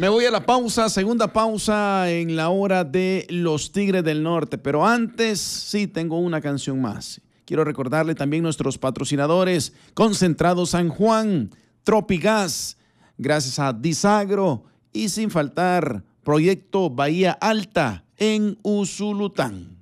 Me voy a la pausa, segunda pausa en la hora de los Tigres del Norte. Pero antes, sí, tengo una canción más. Quiero recordarle también nuestros patrocinadores: Concentrado San Juan, Tropigas, gracias a Disagro y sin faltar Proyecto Bahía Alta en Usulután.